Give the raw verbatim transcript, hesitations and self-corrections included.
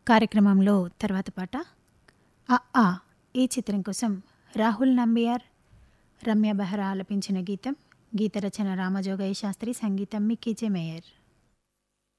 కార్యక్రమంలో తర్వాత పాట అ ఆ ఈ చిత్రం కోసం రాహుల్ నంబియార్, రమ్య బెహ్రా ఆలపించిన గీతం. గీత రచన రామజోగయ్య శాస్త్రి, సంగీతం మిక్కీ జే మేయర్.